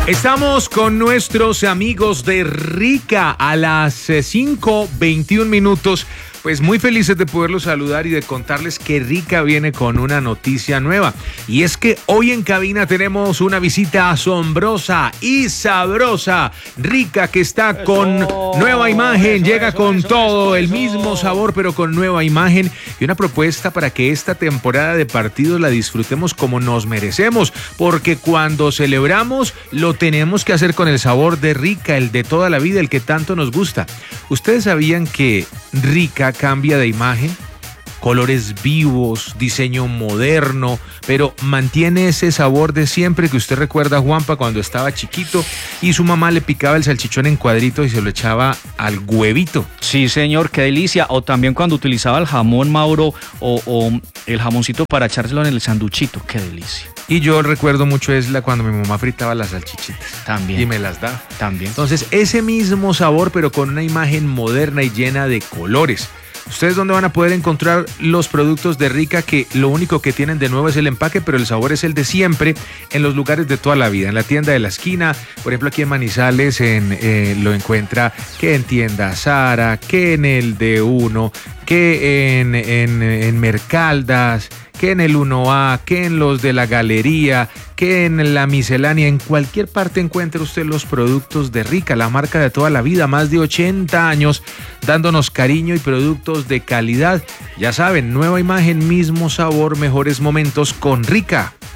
Estamos con nuestros amigos de Rica a las 5:21. Pues muy felices de poderlos saludar y de contarles que Rica viene con una noticia nueva. Y es que hoy en cabina tenemos una visita asombrosa y sabrosa. Rica, que está con nueva imagen, llega con todo, el mismo sabor pero con nueva imagen y una propuesta para que esta temporada de partidos la disfrutemos como nos merecemos. Porque cuando celebramos lo tenemos que hacer con el sabor de Rica, el de toda la vida, el que tanto nos gusta. ¿Ustedes sabían que Rica cambia de imagen? Colores vivos, diseño moderno, pero mantiene ese sabor de siempre que usted recuerda, Juanpa, cuando estaba chiquito y su mamá le picaba el salchichón en cuadritos y se lo echaba al huevito. Sí, señor, qué delicia. O también cuando utilizaba el jamón Mauro o el jamoncito para echárselo en el sanduchito, qué delicia. Y yo recuerdo mucho cuando mi mamá fritaba las salchichitas. También. Y me las da. También. Entonces, ese mismo sabor, pero con una imagen moderna y llena de colores. ¿Ustedes dónde van a poder encontrar los productos de Rica, que lo único que tienen de nuevo es el empaque, pero el sabor es el de siempre, en los lugares de toda la vida? En la tienda de la esquina, por ejemplo aquí en Manizales lo encuentra que en tienda Sara, que en el D1, que en Mercaldas, que en el 1A, que en los de la Galería, que en la Miscelánea. En cualquier parte encuentre usted los productos de Rica, la marca de toda la vida, más de 80 años dándonos cariño y productos de calidad. Ya saben, nueva imagen, mismo sabor, mejores momentos con Rica.